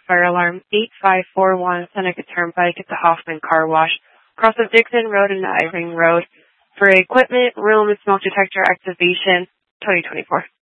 fire alarm 8541 Seneca Turnpike at the Hoffman Car Wash, across of Dixon Road and Irving Road, for equipment, room, and smoke detector activation 2024.